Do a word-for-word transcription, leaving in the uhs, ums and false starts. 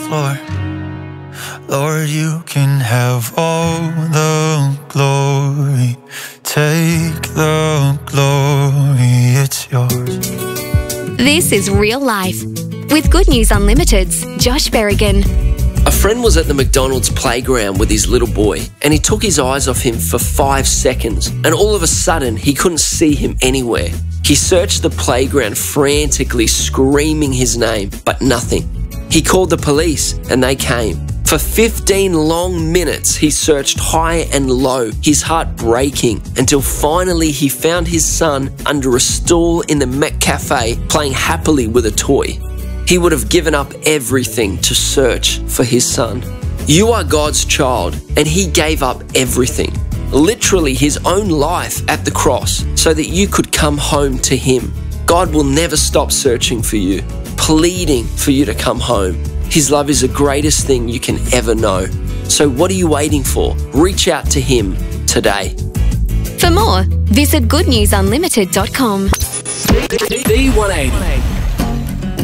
floor. Lord, you can have all the glory. Take the glory, it's yours. This is Real Life with Good News Unlimited's Josh Berrigan. A friend was at the McDonald's playground with his little boy, and he took his eyes off him for five seconds, and all of a sudden he couldn't see him anywhere. He searched the playground frantically, screaming his name, but nothing. He called the police, and they came. For fifteen long minutes, he searched high and low, his heart breaking, until finally he found his son under a stool in the McCafe playing happily with a toy. He would have given up everything to search for his son. You are God's child, and he gave up everything, literally his own life at the cross, so that you could come home to him. God will never stop searching for you, pleading for you to come home. His love is the greatest thing you can ever know. So what are you waiting for? Reach out to him today. For more, visit good news unlimited dot com. D one eighty.